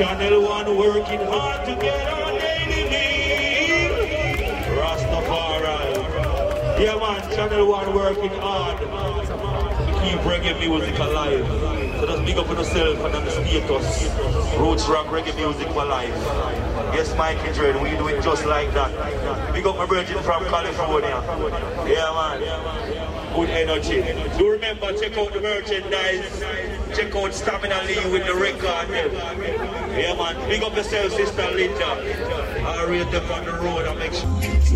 Channel 1 working hard to get our daily meal. Rastafari. Yeah man, Channel 1 working hard to keep reggae music alive. So just big up on yourself and on the status. Roots rock reggae music alive. Yes, Mikey Dread, we do it just like that. Big up my virgin from California. Yeah man. Good energy. Do remember, check out the merchandise. Check out Stamina Lee with the record. Yeah man, big up yourself, Sister Linda. I'll read them on the road and make sure.